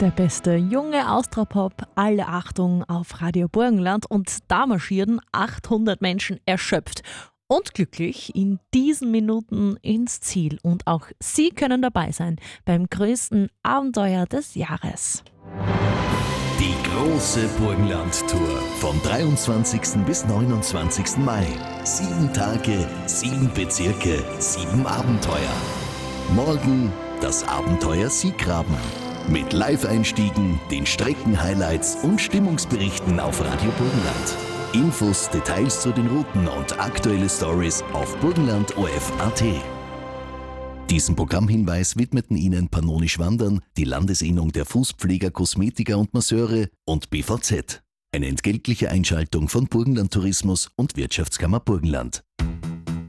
Der beste junge Austropop, alle Achtung auf Radio Burgenland, und da marschieren 800 Menschen erschöpft und glücklich in diesen Minuten ins Ziel. Und auch Sie können dabei sein beim größten Abenteuer des Jahres. Die große Burgenland-Tour vom 23. bis 29. Mai. 7 Tage, 7 Bezirke, 7 Abenteuer. Morgen das Abenteuer Siegraben. Mit Live-Einstiegen, den Strecken-Highlights und Stimmungsberichten auf Radio Burgenland. Infos, Details zu den Routen und aktuelle Stories auf burgenland.orf.at. Diesen Programmhinweis widmeten Ihnen Pannonisch Wandern, die Landesinnung der Fußpfleger, Kosmetiker und Masseure und BVZ. Eine entgeltliche Einschaltung von Burgenland Tourismus und Wirtschaftskammer Burgenland.